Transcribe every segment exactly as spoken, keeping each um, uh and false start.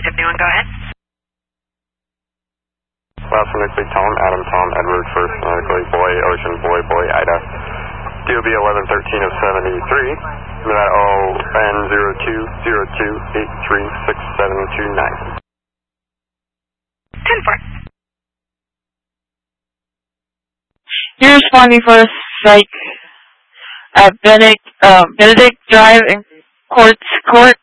seventy-one, go ahead. Last phonetically Tom, Adam, Tom, Edward, first phonetically boy, Ocean, boy, boy, Ida. D O B eleven thirteen of seventy-three. That O N zero two zero two eight three six seven two nine. ten four. You're responding for Psych at Benedict, uh, Benedict Drive in Courts Court.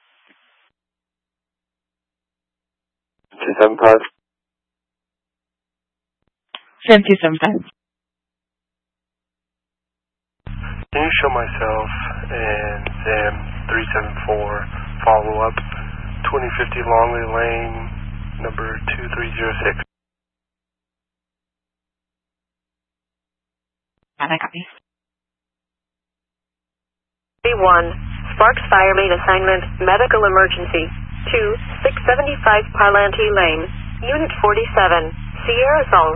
two seven five. Send you sometimes. Can you show myself and Sam three seven four follow up twenty fifty Longley Lane number two three zero six? Yeah, I copy. one. Sparks Fire Main Assignment Medical Emergency two six seventy-five Parlanti Lane Unit forty-seven Sierra Sol.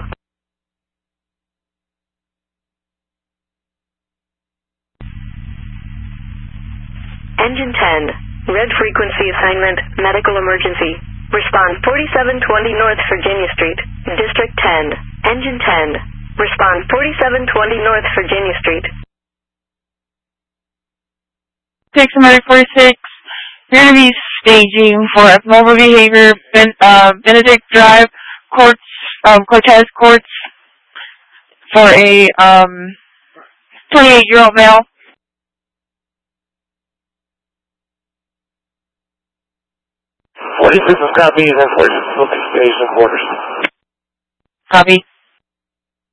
Engine ten, red frequency assignment, medical emergency. Respond forty-seven twenty North Virginia Street, District ten. Engine ten, respond forty-seven twenty North Virginia Street. six forty-six, you're going to be staging for abnormal behavior, ben, uh, Benedict Drive, Courts, um, Cortez Courts, for a um, twenty-eight-year-old male. forty-six is copy, and then forty-six will be staged in quarters. Copy.